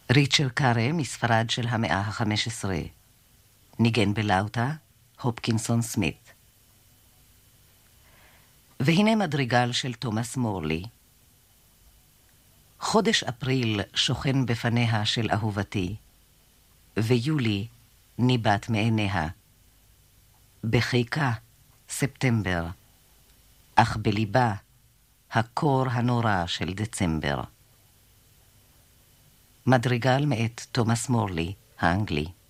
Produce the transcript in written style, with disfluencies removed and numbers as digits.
ריצ'רד קארה מספרד של המאה ה-15. ניגן בלאוטה, הופקינסון סמית. והנה מדריגל של תומאס מורלי. חודש אפריל שוכן בפניה של אהובתי, ויולי ניבט מעיניה. בחיקה ספטמבר, אך בליבה הקור הנורא של דצמבר. מדריגל מאת תומאס מורלי האנגלי.